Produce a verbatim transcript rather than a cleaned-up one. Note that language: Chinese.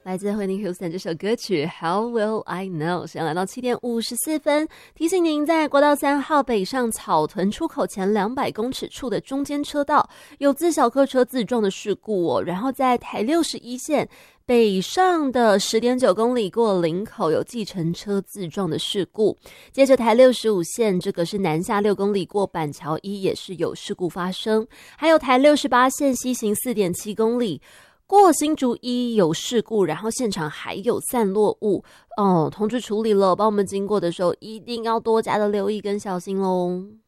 来自惠妮休斯顿这首歌曲 How Will I Know。 现在来到七点五十四分，提醒您在国道三号北上草屯出口前两百公尺处的中间车道有自小客车自撞的事故哦。然后在台六十一线北上的 十点九公里过林口有计程车自撞的事故。接着台六十五线这个是南下六公里过板桥一也是有事故发生。还有台六十八线西行 四点七公里过新竹一有事故，然后现场还有散落物哦，通知处理了，帮我们经过的时候一定要多加的留意跟小心咯。